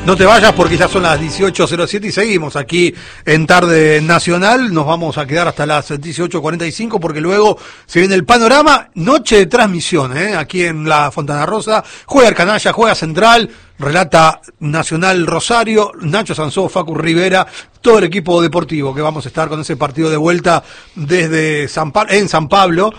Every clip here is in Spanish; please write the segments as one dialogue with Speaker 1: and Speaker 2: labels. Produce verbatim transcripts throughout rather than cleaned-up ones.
Speaker 1: No te vayas porque ya son las dieciocho cero siete y seguimos aquí en Tarde Nacional. Nos vamos a quedar hasta las dieciocho cuarenta y cinco porque luego se viene el panorama. Noche de transmisión, ¿eh? Aquí en la Fontana Rosa. Juega el Canalla, juega Central, relata Nacional Rosario, Nacho Sansó, Facu Rivera, todo el equipo deportivo que vamos a estar con ese partido de vuelta desde San pa- en San Pablo.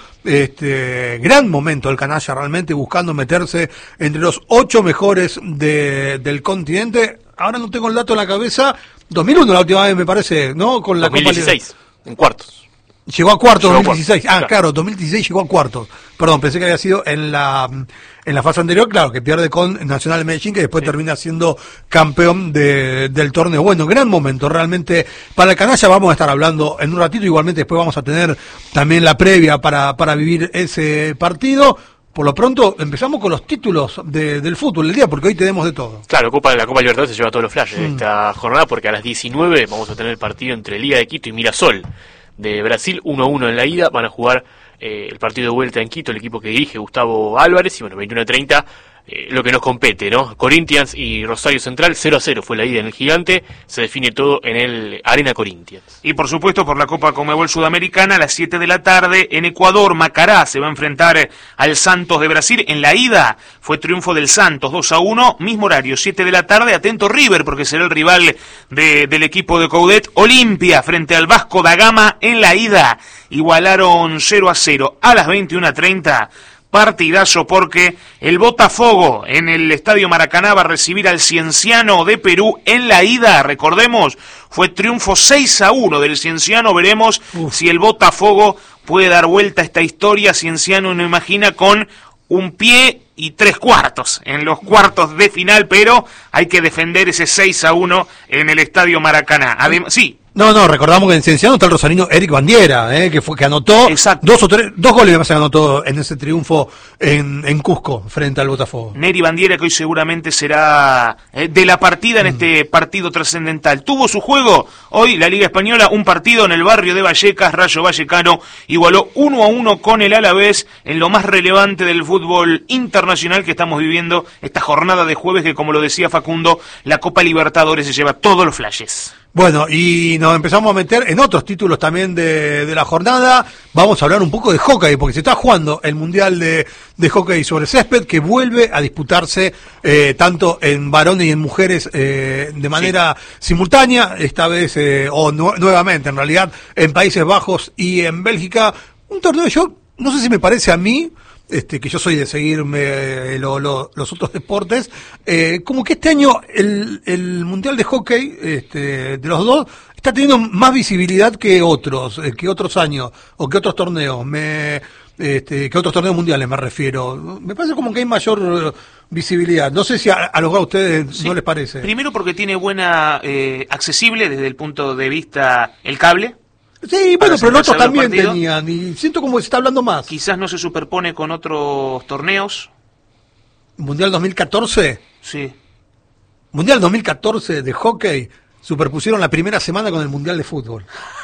Speaker 1: Este gran momento el Canalla, realmente buscando meterse entre los ocho mejores de, del continente. Ahora no tengo el dato en la cabeza. dos mil uno la última vez, me parece, ¿no? Con la
Speaker 2: dos mil dieciséis,
Speaker 1: Copa
Speaker 2: en cuartos.
Speaker 1: Llegó a cuartos
Speaker 2: Llegó
Speaker 1: dos mil dieciséis.
Speaker 2: cuartos,
Speaker 1: Ah,
Speaker 2: claro.
Speaker 1: claro, dos mil dieciséis llegó a cuartos. Perdón, pensé que había sido en la en la fase anterior, claro, que pierde con Nacional de Medellín, que después sí. termina siendo campeón de, del torneo. Bueno, gran momento realmente para el Canalla. Vamos a estar hablando en un ratito, igualmente después vamos a tener también la previa para, para vivir ese partido. Por lo pronto, empezamos con los títulos de, del fútbol del día, porque hoy tenemos de todo.
Speaker 2: Claro, Copa, la Copa Libertadores se lleva todos los flashes de mm. esta jornada, porque a las diecinueve vamos a tener el partido entre Liga de Quito y Mirasol de Brasil, uno a uno en la ida. Van a jugar eh, el partido de vuelta en Quito, el equipo que dirige Gustavo Álvarez, y bueno, veintiuno a treinta, eh, lo que nos compete, ¿no? Corinthians y Rosario Central, cero a cero fue la ida en el Gigante, se define todo en el Arena Corinthians.
Speaker 3: Y por supuesto por la Copa Conmebol Sudamericana, a las siete de la tarde, en Ecuador, Macará se va a enfrentar al Santos de Brasil. En la ida fue triunfo del Santos, dos a uno, mismo horario, siete de la tarde, atento River, porque será el rival de, del equipo de Coudet. Olimpia frente al Vasco da Gama, en la ida igualaron cero a cero. A las veintiuno a treinta, partidazo, porque el Botafogo en el Estadio Maracaná va a recibir al Cienciano de Perú. En la ida, recordemos, fue triunfo seis a uno del Cienciano. Veremos Uf. si el Botafogo puede dar vuelta a esta historia. Cienciano uno imagina con un pie y tres cuartos en los cuartos de final, pero hay que defender ese seis a uno en el Estadio Maracaná. Además, sí.
Speaker 1: No, no, recordamos que en Cienciano está el rosarino Eric Bandiera, eh, que fue que anotó Exacto. dos o tres, dos goles más se anotó en ese triunfo en, en Cusco frente al Botafogo.
Speaker 3: Neri Bandiera, que hoy seguramente será eh, de la partida en mm. este partido trascendental. Tuvo su juego hoy la Liga Española, un partido en el barrio de Vallecas. Rayo Vallecano igualó uno a uno con el Alavés en lo más relevante del fútbol internacional que estamos viviendo esta jornada de jueves, que como lo decía Facundo, la Copa Libertadores se lleva todos los flashes.
Speaker 1: Bueno, y nos empezamos a meter en otros títulos también de, de la jornada. Vamos a hablar un poco de hockey, porque se está jugando el Mundial de, de Hockey sobre Césped, que vuelve a disputarse eh, tanto en varones y en mujeres eh, de manera sí. simultánea, esta vez, eh, o nu- nuevamente en realidad, en Países Bajos y en Bélgica. Un torneo, yo no sé si me parece a mí, Este, que yo soy de seguirme eh, lo, lo, los otros deportes, eh, como que este año el, el Mundial de Hockey, este, de los dos, está teniendo más visibilidad que otros, eh, que otros años, o que otros torneos, me, este, que otros torneos mundiales me refiero. Me parece como que hay mayor visibilidad. No sé si a, a los a ustedes sí. no les parece.
Speaker 3: Primero porque tiene buena, eh, accesible desde el punto de vista el cable.
Speaker 1: Sí, bueno, pero los otros también tenían, y siento como que se está hablando más.
Speaker 3: Quizás no se superpone con otros torneos.
Speaker 1: ¿Mundial dos mil catorce?
Speaker 3: Sí.
Speaker 1: Mundial dos mil catorce de hockey, superpusieron la primera semana con el Mundial de fútbol.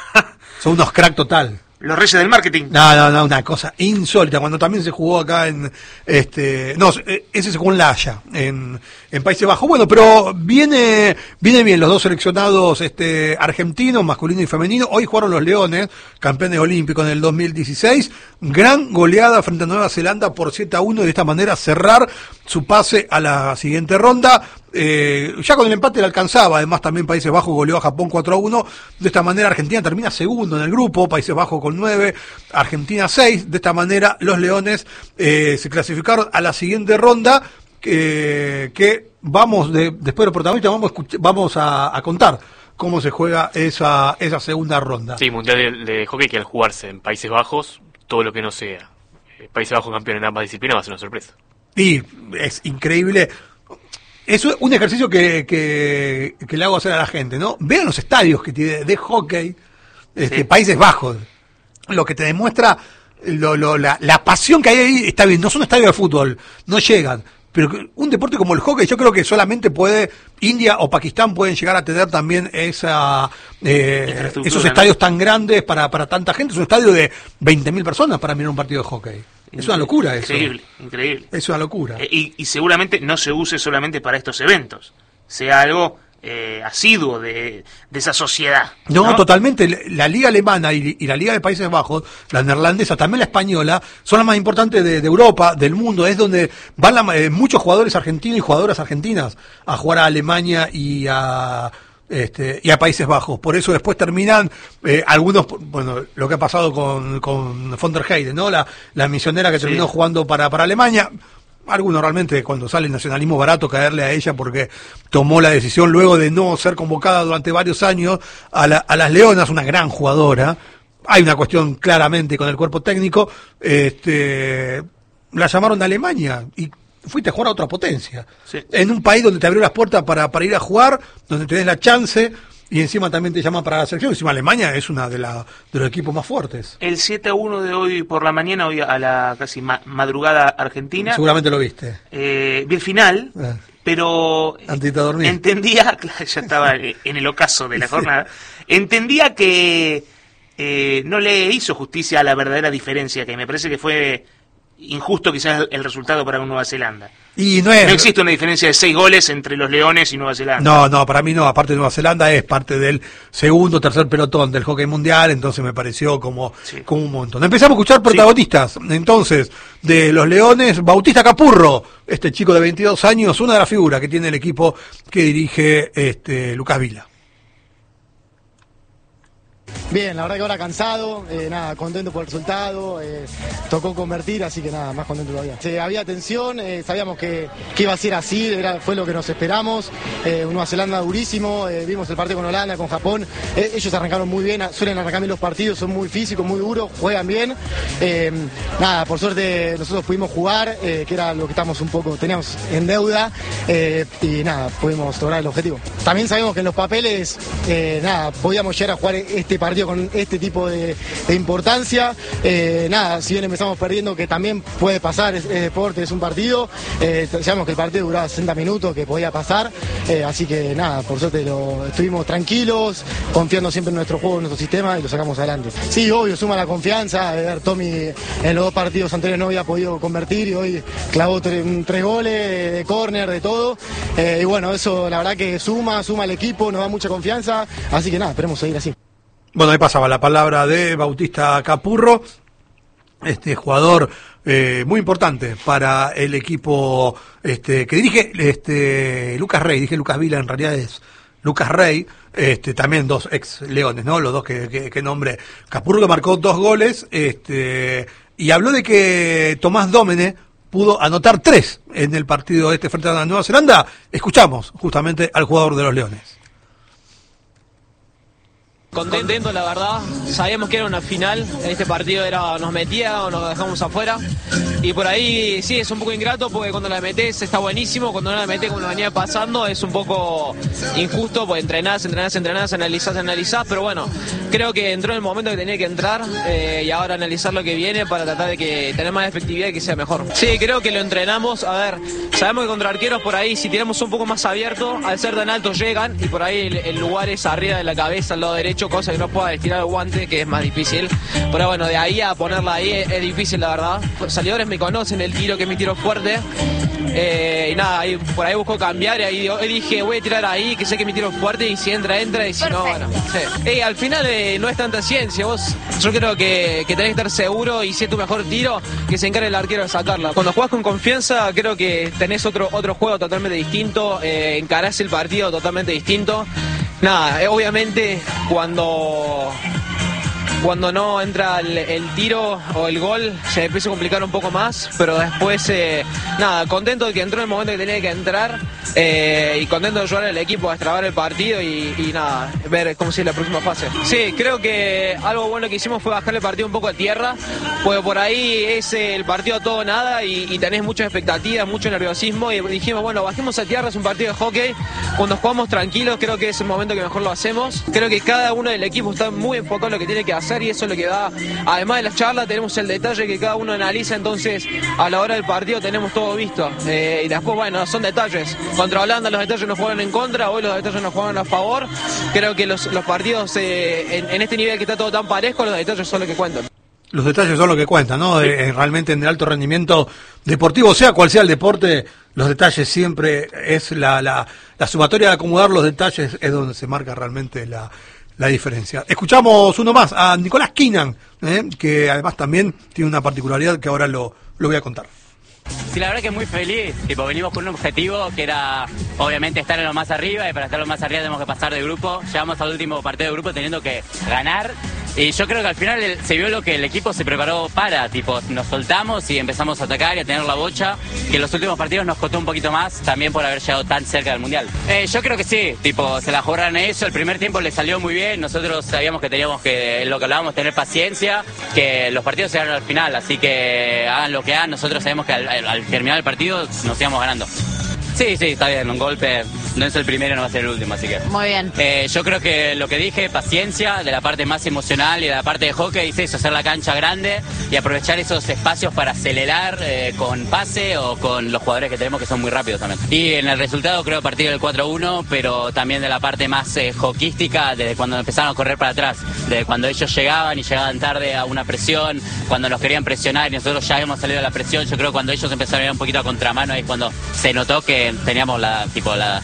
Speaker 1: Son unos crack total.
Speaker 3: Los reyes del marketing.
Speaker 1: No, no, no, una cosa insólita. Cuando también se jugó acá en, este, no, ese se jugó en La Haya, en, en Países Bajos. Bueno, pero viene, viene bien los dos seleccionados, este, argentinos, masculino y femenino. Hoy jugaron los Leones, campeones olímpicos en el dos mil dieciséis. Gran goleada frente a Nueva Zelanda por siete a uno, y de esta manera cerrar su pase a la siguiente ronda. Eh, ya con el empate le alcanzaba, además también Países Bajos goleó a Japón cuatro a uno. De esta manera Argentina termina segundo en el grupo, Países Bajos con nueve, Argentina seis. De esta manera los Leones eh, se clasificaron a la siguiente ronda, eh, que vamos, de, después de los protagonistas, vamos, a, escuchar, vamos a, a contar cómo se juega esa, esa segunda ronda.
Speaker 2: Sí, Mundial de, de Hockey que al jugarse en Países Bajos, todo lo que no sea eh, Países Bajos campeón en ambas disciplinas va a ser una sorpresa.
Speaker 1: Y es increíble. Es un ejercicio que, que, que le hago hacer a la gente, ¿no? Vean los estadios que tiene de hockey, este, sí. Países Bajos, lo que te demuestra lo, lo, la, la pasión que hay ahí. Está bien, no son estadios de fútbol, no llegan, pero un deporte como el hockey, yo creo que solamente puede, India o Pakistán pueden llegar a tener también esa eh, esos estadios, ¿no?, tan grandes para, para tanta gente. Es un estadio de veinte mil personas para mirar un partido de hockey. Es una locura eso.
Speaker 3: Increíble, increíble.
Speaker 1: Es una locura.
Speaker 3: Eh, y, y seguramente no se use solamente para estos eventos. sea algo eh, asiduo de, de esa sociedad.
Speaker 1: No,
Speaker 3: ¿no?
Speaker 1: Totalmente. La liga alemana y, y la liga de Países Bajos, la neerlandesa, también la española, son las más importantes de, de Europa, del mundo. Es donde van la, eh, muchos jugadores argentinos y jugadoras argentinas a jugar a Alemania y a... Este, y a Países Bajos. Por eso después terminan eh, algunos, bueno, lo que ha pasado con, con von der Heyden, ¿no? La, la misionera que terminó sí. jugando para, para Alemania. Algunos realmente, cuando sale el nacionalismo barato, caerle a ella porque tomó la decisión luego de no ser convocada durante varios años a, la, a las Leonas, una gran jugadora. Hay una cuestión claramente con el cuerpo técnico. Este, la llamaron de Alemania y fuiste a jugar a otra potencia. Sí. En un país donde te abrió las puertas para, para ir a jugar, donde tenés la chance, y encima también te llaman para la selección. Encima Alemania es una de, la, de los equipos más fuertes.
Speaker 3: El siete a uno de hoy por la mañana, hoy a la casi ma- madrugada argentina.
Speaker 1: Seguramente lo viste.
Speaker 3: Eh, vi el final, eh. pero
Speaker 1: Antes de dormir.
Speaker 3: Entendía, ya estaba en el ocaso de la jornada, entendía que eh, no le hizo justicia a la verdadera diferencia, que me parece que fue injusto quizás el resultado para Nueva Zelanda.
Speaker 1: Y no, es...
Speaker 3: no existe una diferencia de seis goles entre los Leones y Nueva Zelanda.
Speaker 1: No, no, para mí no. Aparte de Nueva Zelanda es parte del segundo, tercer pelotón del hockey mundial, entonces me pareció como, sí. como un montón. Empezamos a escuchar protagonistas, sí. entonces, de los Leones. Bautista Capurro, este chico de veintidós años, una de las figuras que tiene el equipo que dirige este Lucas Vila.
Speaker 4: Bien, la verdad que ahora cansado, eh, nada, contento por el resultado, eh, tocó convertir, así que nada, más contento todavía. Sí, había tensión, eh, sabíamos que, que iba a ser así, era, fue lo que nos esperamos, eh, Nueva Zelanda durísimo, eh, vimos el partido con Holanda, con Japón, eh, ellos arrancaron muy bien, suelen arrancar bien los partidos, son muy físicos, muy duros, juegan bien, eh, nada, por suerte nosotros pudimos jugar, eh, que era lo que estamos un poco, teníamos en deuda, eh, y nada, pudimos lograr el objetivo. También sabemos que en los papeles, eh, nada, podíamos llegar a jugar este partido con este tipo de, de importancia, eh, nada, si bien empezamos perdiendo, que también puede pasar, es, es deporte, es un partido, eh, sabemos que el partido duraba sesenta minutos, que podía pasar, eh, así que nada, por suerte lo, estuvimos tranquilos, confiando siempre en nuestro juego, en nuestro sistema, y lo sacamos adelante. Sí, obvio, suma la confianza, de ver Tommy en los dos partidos anteriores no había podido convertir y hoy clavó tres, tres goles de, de córner, de todo, eh, y bueno, eso la verdad que suma, suma al equipo, nos da mucha confianza, así que nada, esperemos seguir así.
Speaker 1: Bueno, ahí pasaba la palabra de Bautista Capurro, este jugador eh, muy importante para el equipo este que dirige este Lucas Rey, dije Lucas Vila, en realidad es Lucas Rey, este también dos ex Leones, ¿no? Los dos que, que, que nombre. Capurro que marcó dos goles, este y habló de que Tomás Dómene pudo anotar tres en el partido este frente a la Nueva Zelanda. Escuchamos justamente al jugador de los Leones.
Speaker 5: Contento, la verdad, sabíamos que era una final, en este partido era nos metía o nos dejamos afuera, y por ahí sí es un poco ingrato porque cuando la metés está buenísimo, cuando no la metés como la venía pasando es un poco injusto, porque entrenás, entrenás, entrenás, analizás, analizás, pero bueno, creo que entró en el momento que tenía que entrar eh, y ahora analizar lo que viene para tratar de que tener más efectividad y que sea mejor. Sí, creo que lo entrenamos, a ver, sabemos que contra arqueros por ahí si tiramos un poco más abierto, al ser tan alto llegan y por ahí el, el lugar es arriba de la cabeza, al lado derecho, cosa que no pueda estirar el guante, que es más difícil, pero bueno, de ahí a ponerla ahí es, es difícil la verdad. Los salidores me conocen el tiro, que es mi tiro fuerte, eh, y nada, ahí, por ahí busco cambiar y ahí hoy dije voy a tirar ahí, que sé que mi tiro es fuerte y si entra, entra y si no, bueno, sí. Hey, al final eh, no es tanta ciencia, vos, yo creo que, que tenés que estar seguro y si es tu mejor tiro, que se encargue el arquero de sacarla. Cuando jugás con confianza creo que tenés otro, otro juego totalmente distinto, eh, encarás el partido totalmente distinto. Nada, eh, obviamente cuando cuando no entra el, el tiro o el gol se empieza a complicar un poco más, pero después eh, nada, contento de que entró en el momento que tenía que entrar eh, y contento de ayudar al equipo a extrabar el partido y, y nada, ver cómo sigue la próxima fase. Sí, creo que algo bueno que hicimos fue bajarle el partido un poco a tierra, porque por ahí es el partido a todo o nada y, y tenés muchas expectativas, mucho nerviosismo y dijimos, bueno, bajemos a tierra, es un partido de hockey, cuando jugamos tranquilos creo que es el momento que mejor lo hacemos. Creo que cada uno del equipo está muy enfocado en lo que tiene que hacer y eso es lo que da, además de las charlas tenemos el detalle que cada uno analiza, entonces a la hora del partido tenemos todo visto eh, y después bueno, son detalles. Contra Holanda los detalles nos juegan en contra, hoy los detalles nos juegan a favor. Creo que los, los partidos eh, en, en este nivel que está todo tan parejo, los detalles son los que cuentan.
Speaker 1: los detalles son lo que cuentan, ¿no? Sí. Eh, realmente en el alto rendimiento deportivo, sea cual sea el deporte, los detalles siempre es la, la, la sumatoria de acomodar los detalles es donde se marca realmente la, la diferencia. Escuchamos uno más, a Nicolás Keenan, ¿eh? que además también tiene una particularidad que ahora lo, lo voy a contar.
Speaker 6: Sí, la verdad que muy feliz, tipo, venimos con un objetivo que era obviamente estar en lo más arriba, y para estar en lo más arriba tenemos que pasar de grupo. Llegamos al último partido de grupo teniendo que ganar, y yo creo que al final se vio lo que el equipo se preparó para, tipo, nos soltamos y empezamos a atacar y a tener la bocha, que en los últimos partidos nos costó un poquito más, también por haber llegado tan cerca del Mundial. Eh, yo creo que sí, tipo, se la jugaron eso, el primer tiempo le salió muy bien, nosotros sabíamos que teníamos que, lo que hablábamos, tener paciencia, que los partidos se ganan al final, así que hagan lo que hagan, nosotros sabemos que al, al, al terminar el partido nos íbamos ganando. Sí, sí, está bien, un golpe no es el primero, no va a ser el último, así que...
Speaker 7: Muy bien.
Speaker 6: Eh, yo creo que lo que dije, paciencia, de la parte más emocional y de la parte de hockey, es eso, hacer la cancha grande y aprovechar esos espacios para acelerar eh, con pase o con los jugadores que tenemos que son muy rápidos también. Y en el resultado creo a partir del cuatro uno, pero también de la parte más eh, hockeyística, desde cuando empezaron a correr para atrás, desde cuando ellos llegaban y llegaban tarde a una presión, cuando nos querían presionar y nosotros ya hemos salido a la presión, yo creo que cuando ellos empezaron a ir un poquito a contramano, ahí es cuando se notó que teníamos la, tipo, la...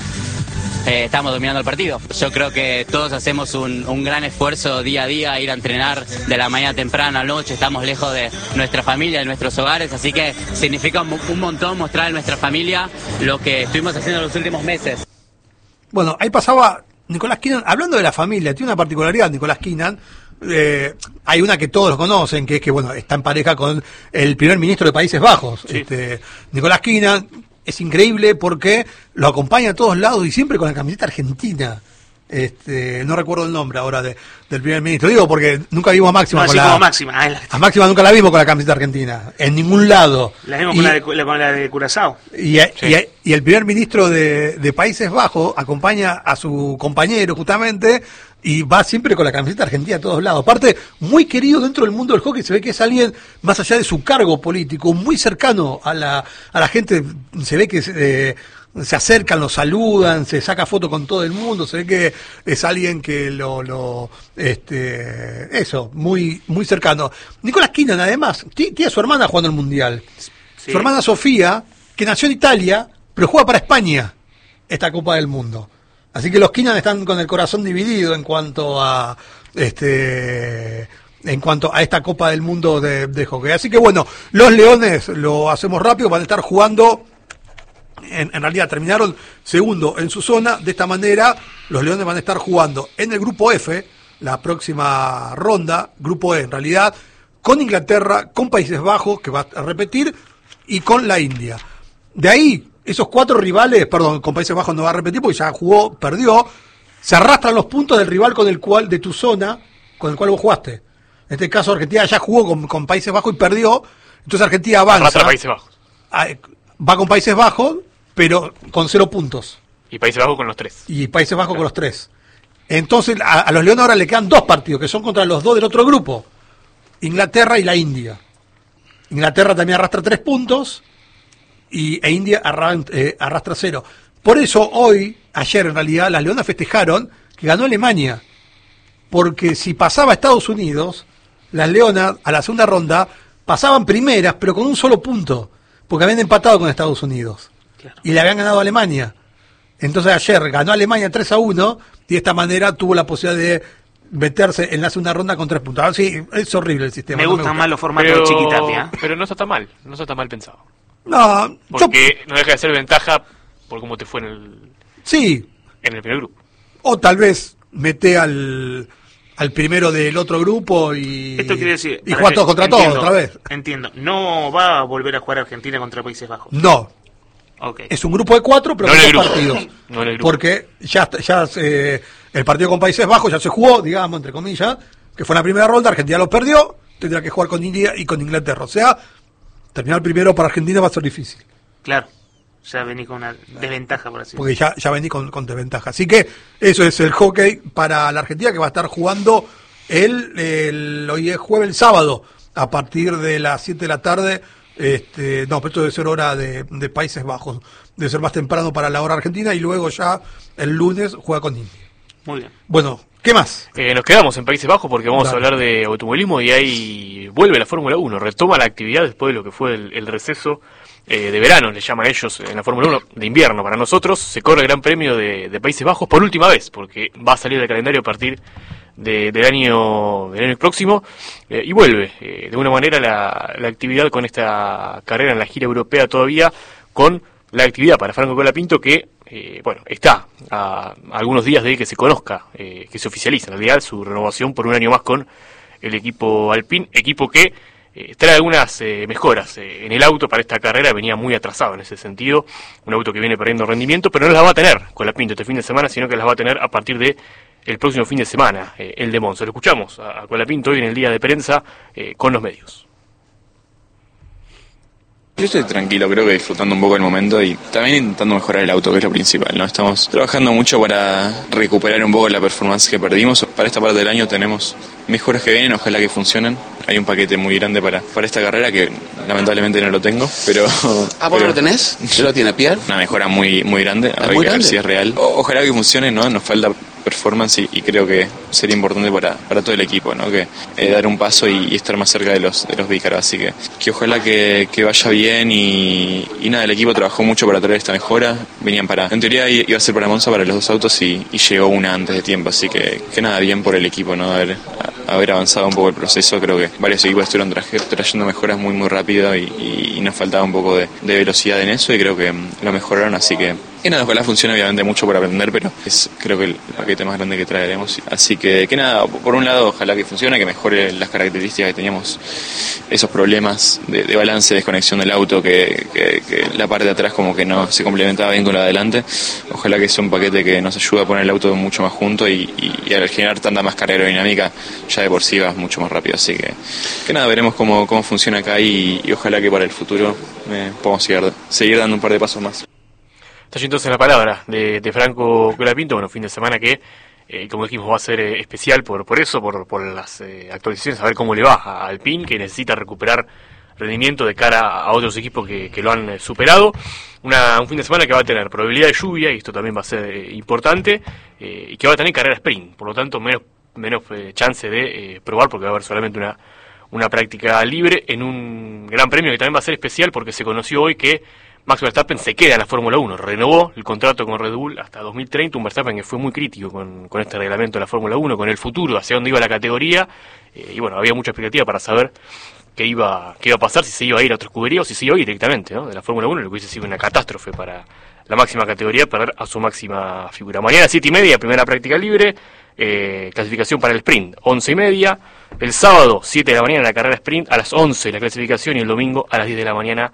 Speaker 6: Eh, estamos dominando el partido. Yo creo que todos hacemos un, un gran esfuerzo día a día, ir a entrenar de la mañana temprana a la noche, estamos lejos de nuestra familia, de nuestros hogares, así que significa un, un montón mostrar a nuestra familia lo que estuvimos haciendo en los últimos meses.
Speaker 1: Bueno, ahí pasaba Nicolás Keenan, hablando de la familia, tiene una particularidad Nicolás Keenan. Eh, hay una que todos lo conocen, que es que bueno, está en pareja con el primer ministro de Países Bajos, sí. este, Nicolás Keenan. Es increíble porque lo acompaña a todos lados y siempre con la camiseta argentina. Este, no recuerdo el nombre ahora de, del primer ministro. Digo porque nunca vimos a Máxima
Speaker 3: no,
Speaker 1: con
Speaker 3: así
Speaker 1: la...
Speaker 3: como Máxima.
Speaker 1: A Máxima nunca la vimos con la camiseta argentina. En ningún lado.
Speaker 3: La vimos
Speaker 1: y,
Speaker 3: con, la de, con la de Curazao.
Speaker 1: Y, sí. y, y el primer ministro de, de Países Bajos acompaña a su compañero justamente y va siempre con la camiseta argentina a todos lados. Aparte, muy querido dentro del mundo del hockey, se ve que es alguien, más allá de su cargo político, muy cercano a la, a la gente. Se ve que eh, se acercan, lo saludan, se saca foto con todo el mundo, se ve que es alguien que lo, lo este, eso, muy, muy cercano. Nicolás Keenan, además, tiene a su hermana jugando el Mundial. Sí. Su hermana Sofía, que nació en Italia, pero juega para España esta Copa del Mundo. Así que los Keenan están con el corazón dividido en cuanto a este en cuanto a esta Copa del Mundo de, de hockey. Así que bueno, los Leones, lo hacemos rápido, van a estar jugando, en, en realidad terminaron segundo en su zona. De esta manera, los Leones van a estar jugando en el grupo F, la próxima ronda, grupo E en realidad, con Inglaterra, con Países Bajos, que va a repetir, y con la India. De ahí, esos cuatro rivales, perdón, con Países Bajos no va a repetir porque ya jugó, perdió, se arrastran los puntos del rival con el cual, de tu zona, con el cual vos jugaste. En este caso Argentina ya jugó con, con Países Bajos y perdió, entonces Argentina avanza.
Speaker 2: Arrastra Países Bajos.
Speaker 1: Va con Países Bajos, pero con cero puntos.
Speaker 2: Y Países Bajos con los tres.
Speaker 1: Y Países Bajos claro. con los tres. Entonces a, a los Leones ahora le quedan dos partidos, que son contra los dos del otro grupo, Inglaterra y la India. Inglaterra también arrastra tres puntos, y e India arrastra, eh, arrastra cero. Por eso hoy, ayer en realidad, las Leonas festejaron que ganó Alemania, porque si pasaba a Estados Unidos, las Leonas a la segunda ronda pasaban primeras, pero con un solo punto, porque habían empatado con Estados Unidos claro. y le habían ganado a Alemania. Entonces ayer ganó Alemania tres a uno y de esta manera tuvo la posibilidad de meterse en la segunda ronda con tres puntos. Ahora sí, es horrible el sistema.
Speaker 3: Me gustan no me gusta. más los formatos
Speaker 2: pero,
Speaker 3: de Chiquitapia. ¿eh?
Speaker 2: Pero no está tan mal, no está tan mal pensado.
Speaker 1: No,
Speaker 2: porque
Speaker 1: yo...
Speaker 2: no deja de ser ventaja por cómo te fue en el
Speaker 1: sí
Speaker 2: en el primer grupo.
Speaker 1: O tal vez mete al al primero del otro grupo y
Speaker 3: esto quiere decir
Speaker 1: y jugar todos contra todos otra vez.
Speaker 3: Entiendo. No va a volver a jugar Argentina contra Países Bajos.
Speaker 1: No.
Speaker 3: Okay.
Speaker 1: Es un grupo de cuatro, pero
Speaker 2: no
Speaker 1: con dos partidos.
Speaker 2: No en el grupo.
Speaker 1: Porque ya ya eh, el partido con Países Bajos ya se jugó, digamos entre comillas, que fue la primera ronda. Argentina lo perdió, tendrá que jugar con India y con Inglaterra. O sea, terminar primero para Argentina va a ser difícil.
Speaker 3: Claro, ya vení con una desventaja, por así decirlo.
Speaker 1: Porque ya, ya vení con, con desventaja. Así que eso es el hockey para la Argentina, que va a estar jugando el, el hoy es jueves, el sábado, a partir de las siete de la tarde. Este, no, pero esto debe ser hora de, de Países Bajos. Debe ser más temprano para la hora argentina y luego ya el lunes juega con India.
Speaker 3: Muy bien.
Speaker 1: Bueno, ¿Qué más?
Speaker 2: Eh, nos quedamos en Países Bajos porque vamos
Speaker 1: Dale.
Speaker 2: a hablar de automovilismo y ahí vuelve la Fórmula uno, retoma la actividad después de lo que fue el, el receso eh, de verano, le llaman ellos en la Fórmula uno, de invierno para nosotros. Se corre el Gran Premio de, de Países Bajos por última vez, porque va a salir del calendario a partir de, del, año, del año próximo, eh, y vuelve eh, de una manera la, la actividad con esta carrera en la gira europea todavía, con la actividad para Franco Colapinto que Eh, bueno, está a, a algunos días de que se conozca, eh, que se oficialice en realidad su renovación por un año más con el equipo Alpine, equipo que eh, trae algunas eh, mejoras eh, en el auto para esta carrera. Venía muy atrasado en ese sentido, un auto que viene perdiendo rendimiento, pero no las va a tener con la Pinto este fin de semana, sino que las va a tener a partir de el próximo fin de semana, eh, el de Monza. Lo escuchamos a, a Colapinto hoy en el día de prensa eh, con los medios.
Speaker 7: Yo estoy tranquilo, creo que disfrutando un poco el momento y también intentando mejorar el auto, que es lo principal, ¿no? Estamos trabajando mucho para recuperar un poco la performance que perdimos. Para esta parte del año tenemos mejoras que vienen, ojalá que funcionen. Hay un paquete muy grande para, para esta carrera que lamentablemente no lo tengo, pero...
Speaker 8: Ah, ¿vos no lo tenés? ¿Yo lo tiene Pierre?
Speaker 7: Una mejora muy muy grande,
Speaker 8: ¿Ah,
Speaker 7: hay
Speaker 8: muy
Speaker 7: que ver
Speaker 8: grande?
Speaker 7: si es real. O, ojalá que funcione, ¿no? Nos falta performance y, y creo que sería importante para, para todo el equipo, ¿no? Que eh, dar un paso y, y estar más cerca de los de los Vícaros, así que que ojalá que, que vaya bien y, y nada, el equipo trabajó mucho para traer esta mejora. Venían para, en teoría iba a ser para Monza para los dos autos y, y llegó una antes de tiempo, así que que nada, bien por el equipo, ¿no? Haber, a, haber avanzado un poco el proceso. Creo que varios equipos estuvieron traje, trayendo mejoras muy muy rápido y, y, y nos faltaba un poco de, de velocidad en eso y creo que lo mejoraron, así que que nada, ojalá funcione, obviamente mucho por aprender, pero es creo que el paquete más grande que traeremos. Así que, que nada, por un lado ojalá que funcione, que mejore las características que teníamos, esos problemas de, de balance, desconexión del auto, que, que, que la parte de atrás como que no se complementaba bien con la de adelante. Ojalá que sea un paquete que nos ayude a poner el auto mucho más junto y, y, y al generar tanta más carga aerodinámica, ya de por sí va mucho más rápido. Así que, que nada, veremos cómo, cómo funciona acá y, y ojalá que para el futuro eh, podamos seguir, seguir dando un par de pasos más.
Speaker 2: Está allí entonces la palabra de, de Franco Colapinto, bueno, fin de semana que, eh, como dijimos, va a ser eh, especial por por eso, por, por las eh, actualizaciones, a ver cómo le va a Alpine, que necesita recuperar rendimiento de cara a otros equipos que, que lo han eh, superado. Una, un fin de semana que va a tener probabilidad de lluvia, y esto también va a ser eh, importante, eh, y que va a tener carrera sprint, por lo tanto menos, menos eh, chance de eh, probar, porque va a haber solamente una, una práctica libre en un gran premio que también va a ser especial porque se conoció hoy que Max Verstappen se queda en la Fórmula uno, renovó el contrato con Red Bull hasta dos mil treinta, un Verstappen que fue muy crítico con, con este reglamento de la Fórmula uno, con el futuro, hacia dónde iba la categoría, eh, y bueno, había mucha expectativa para saber qué iba, qué iba a pasar, si se iba a ir a otra escudería o si se iba a ir directamente, ¿no?, de la Fórmula uno, lo que hubiese sido una catástrofe para la máxima categoría, perder a su máxima figura. Mañana siete y media, primera práctica libre, eh, clasificación para el sprint, once y media, el sábado siete de la mañana la carrera sprint, a las once la clasificación y el domingo a las diez de la mañana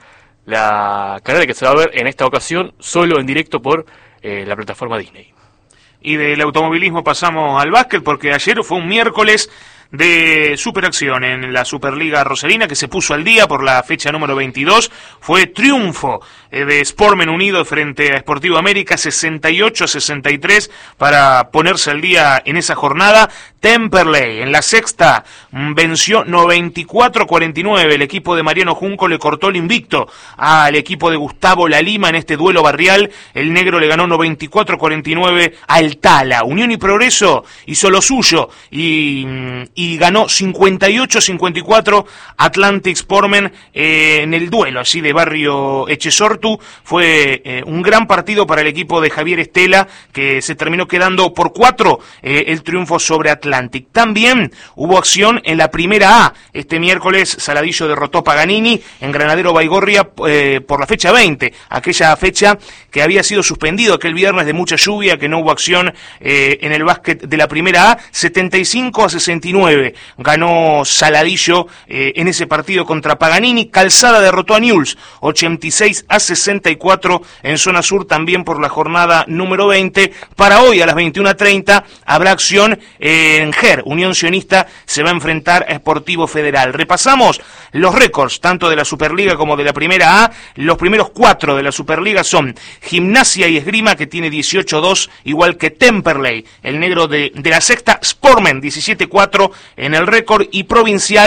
Speaker 2: la carrera que se va a ver en esta ocasión solo en directo por eh, la plataforma Disney.
Speaker 3: Y del automovilismo pasamos al básquet porque ayer fue un miércoles de superacción en la Superliga Rosarina que se puso al día por la fecha número veintidós. Fue triunfo eh, de Sportmen Unido frente a Sportivo América, sesenta y ocho a sesenta y tres para ponerse al día en esa jornada. Temperley en la sexta venció noventa y cuatro a cuarenta y nueve. El equipo de Mariano Junco le cortó el invicto al equipo de Gustavo Lalima en este duelo barrial. El negro le ganó noventa y cuatro a cuarenta y nueve al Tala. Unión y Progreso hizo lo suyo y, y ganó cincuenta y ocho a cincuenta y cuatro Atlantic Sportmen eh, en el duelo así de Barrio Echesortu. Fue eh, un gran partido para el equipo de Javier Estela, que se terminó quedando por cuatro eh, el triunfo sobre Atlantic. También hubo acción en la primera A. Este miércoles Saladillo derrotó a Paganini en Granadero Baigorria eh, por la fecha veinte, aquella fecha que había sido suspendido aquel viernes de mucha lluvia, que no hubo acción eh, en el básquet de la primera A. setenta y cinco a sesenta y nueve ganó Saladillo eh, en ese partido contra Paganini. Calzada derrotó a Newell's ochenta y seis a sesenta y cuatro en zona sur también por la jornada número veinte. Para hoy a las veintiuna treinta habrá acción eh, en Ger. Unión Sionista se va a enfrentar a Sportivo Federal. Repasamos los récords tanto de la Superliga como de la Primera A. Los primeros cuatro de la Superliga son Gimnasia y Esgrima, que tiene dieciocho a dos, igual que Temperley. El negro de, de la sexta, Sportmen, diecisiete a cuatro en el récord, y Provincial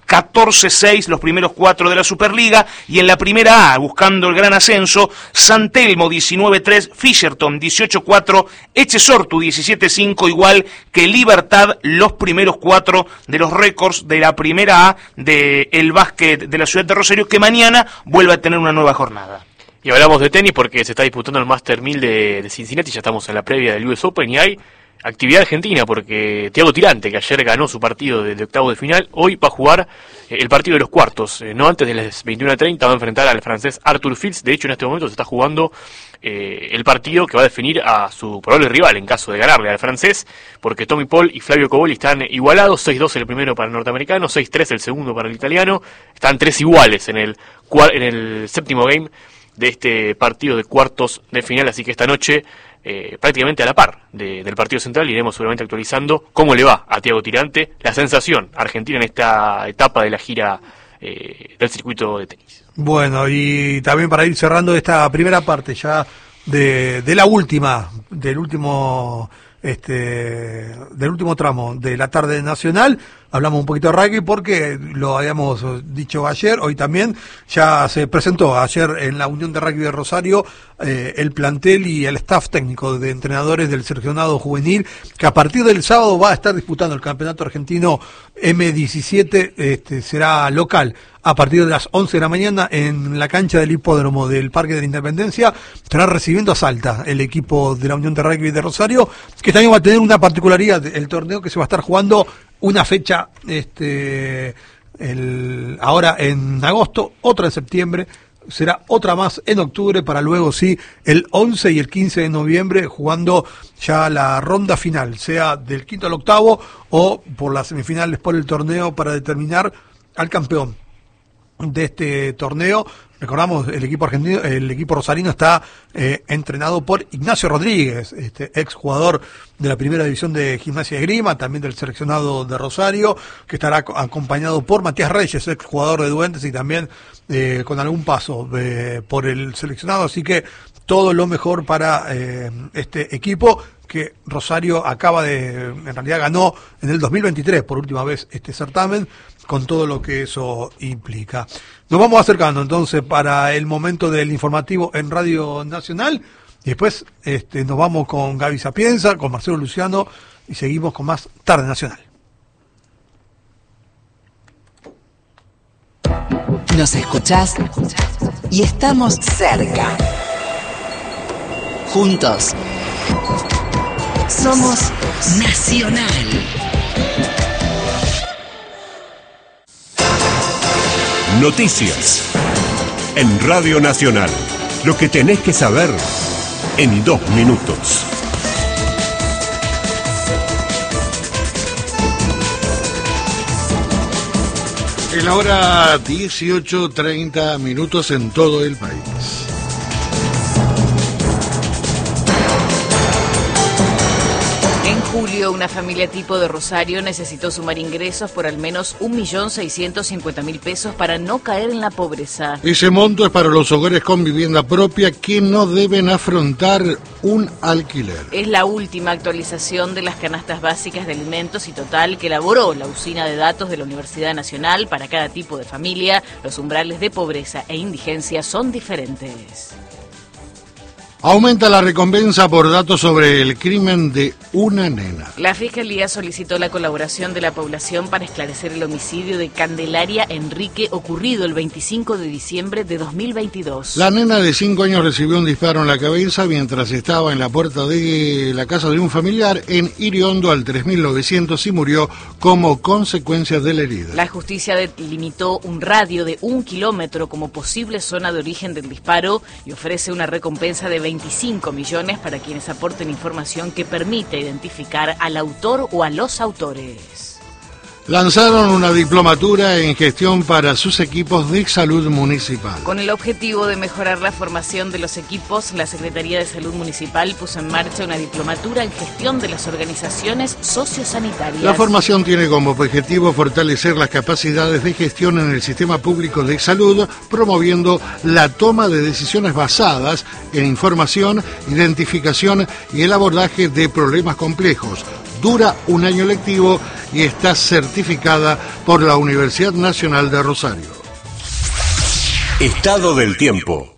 Speaker 3: catorce seis los primeros cuatro de la Superliga, y en la primera A, buscando el gran ascenso, San Telmo diecinueve tres, Fisherton dieciocho cuatro, Echesortu diecisiete cinco, igual que Libertad, los primeros cuatro de los récords de la primera A del básquet de la ciudad de Rosario, que mañana vuelve a tener una nueva jornada.
Speaker 2: Y hablamos de tenis porque se está disputando el Master mil de, de Cincinnati, ya estamos en la previa del U S Open y hay actividad argentina porque Thiago Tirante, que ayer ganó su partido de, de octavo de final, hoy va a jugar eh, el partido de los cuartos, eh, no antes de las veintiuna treinta va a enfrentar al francés Arthur Fils. De hecho en este momento se está jugando eh, el partido que va a definir a su probable rival en caso de ganarle al francés, porque Tommy Paul y Flavio Cobolli están igualados, seis dos el primero para el norteamericano, seis tres el segundo para el italiano, están tres iguales en el, en el séptimo game de este partido de cuartos de final, así que esta noche eh, prácticamente a la par de, del partido central iremos seguramente actualizando cómo le va a Thiago Tirante, la sensación argentina en esta etapa de la gira eh, del circuito de tenis.
Speaker 1: Bueno, y también para ir cerrando esta primera parte ya de, de la última, del último este del último tramo de la tarde nacional, hablamos un poquito de rugby porque lo habíamos dicho ayer, hoy también ya se presentó ayer en la Unión de Rugby de Rosario eh, el plantel y el staff técnico de entrenadores del seleccionado juvenil, que a partir del sábado va a estar disputando el campeonato argentino eme diecisiete, este, será local a partir de las once de la mañana en la cancha del hipódromo del Parque de la Independencia. Estará recibiendo a Salta el equipo de la Unión de Rugby de Rosario, que también va a tener una particularidad, el torneo que se va a estar jugando una fecha este el, ahora en agosto, otra en septiembre, será otra más en octubre, para luego sí el once y el quince de noviembre jugando ya la ronda final, sea del quinto al octavo o por las semifinales por el torneo para determinar al campeón de este torneo. Recordamos, el equipo argentino, el equipo rosarino está eh, entrenado por Ignacio Rodríguez, este ex jugador de la primera división de Gimnasia de Grima, también del seleccionado de Rosario, que estará acompañado por Matías Reyes, ex jugador de Duendes y también eh, con algún paso eh, por el seleccionado, así que todo lo mejor para eh, este equipo que Rosario acaba de, en realidad ganó en el dos mil veintitrés por última vez este certamen, con todo lo que eso implica. Nos vamos acercando entonces para el momento del informativo en Radio Nacional y después este, nos vamos con Gaby Sapienza, con Marcelo Luciano y seguimos con más Tarde Nacional.
Speaker 9: Nos escuchás y estamos cerca. Juntos somos Nacional.
Speaker 10: Noticias en Radio Nacional. Lo que tenés que saber en dos minutos.
Speaker 11: En la hora dieciocho treinta minutos en todo el país.
Speaker 12: En julio, una familia tipo de Rosario necesitó sumar ingresos por al menos un millón seiscientos cincuenta mil pesos para no caer en la pobreza.
Speaker 11: Ese monto es para los hogares con vivienda propia que no deben afrontar un alquiler.
Speaker 12: Es la última actualización de las canastas básicas de alimentos y total que elaboró la usina de datos de la Universidad Nacional. Para cada tipo de familia, los umbrales de pobreza e indigencia son diferentes.
Speaker 11: Aumenta la recompensa por datos sobre el crimen de una nena.
Speaker 12: La Fiscalía solicitó la colaboración de la población para esclarecer el homicidio de Candelaria Enrique ocurrido el veinticinco de diciembre de dos mil veintidós.
Speaker 11: La nena de cinco años recibió un disparo en la cabeza mientras estaba en la puerta de la casa de un familiar en Iriondo al tres mil novecientos y murió como consecuencia de la herida.
Speaker 12: La justicia delimitó un radio de un kilómetro como posible zona de origen del disparo y ofrece una recompensa de veinticinco millones para quienes aporten información que permita identificar al autor o a los autores.
Speaker 11: Lanzaron una diplomatura en gestión para sus equipos de salud municipal.
Speaker 12: Con el objetivo de mejorar la formación de los equipos, la Secretaría de Salud Municipal puso en marcha una diplomatura en gestión de las organizaciones sociosanitarias.
Speaker 11: La formación tiene como objetivo fortalecer las capacidades de gestión en el sistema público de salud, promoviendo la toma de decisiones basadas en información, identificación y el abordaje de problemas complejos, dura un año lectivo y está certificada por la Universidad Nacional de Rosario.
Speaker 10: Estado del tiempo.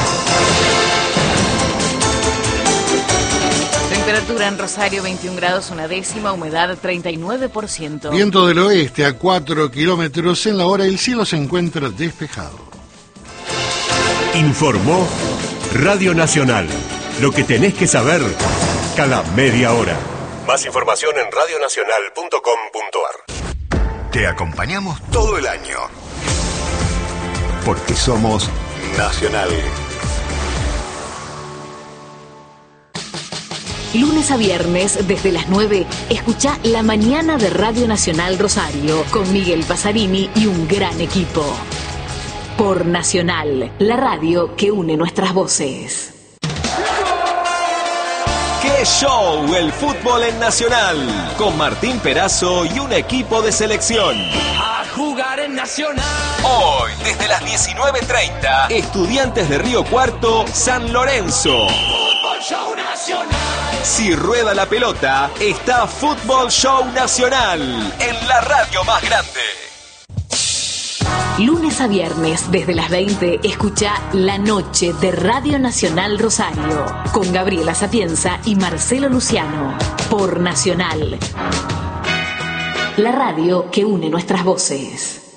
Speaker 12: Temperatura en Rosario veintiún grados, una décima, humedad treinta y nueve por ciento.
Speaker 11: Viento del oeste a cuatro kilómetros en la hora, el cielo se encuentra despejado.
Speaker 10: Informó Radio Nacional. Lo que tenés que saber cada media hora. Más información en radio nacional punto com punto ar.
Speaker 13: Te acompañamos todo el año. Porque somos Nacional.
Speaker 12: Lunes a viernes, desde las nueve, escuchá La Mañana de Radio Nacional Rosario, con Miguel Pasarini y un gran equipo. Por Nacional, la radio que une nuestras voces.
Speaker 14: ¡Qué show! El fútbol en Nacional, con Martín Perazo y un equipo de selección.
Speaker 15: A jugar en Nacional.
Speaker 14: Hoy, desde las diecinueve treinta, Estudiantes de Río Cuarto, San Lorenzo.
Speaker 15: Fútbol Show Nacional.
Speaker 14: Si rueda la pelota, está Fútbol Show Nacional, en la radio más grande.
Speaker 12: Lunes a viernes, desde las veinte, escucha La Noche de Radio Nacional Rosario, con Gabriela Sapienza y Marcelo Luciano, por Nacional. La radio que une nuestras voces.